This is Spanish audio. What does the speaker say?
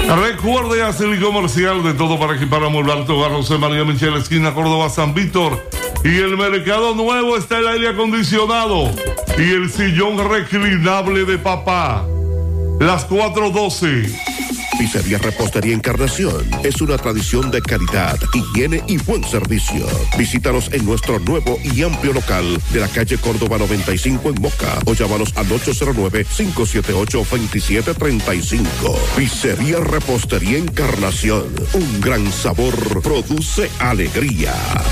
Recuerde hacer el comercial de todo para equipar a mueblar tu hogar. José María Michel, esquina Córdoba, San Víctor. Y el Mercado Nuevo está el aire acondicionado y el sillón reclinable de papá. Las 4:12. Pizzería Repostería Encarnación es una tradición de calidad, higiene y buen servicio. Visítanos en nuestro nuevo y amplio local de la calle Córdoba 95 en Moca o llámanos al 809-578-2735. Pizzería Repostería Encarnación, un gran sabor produce alegría.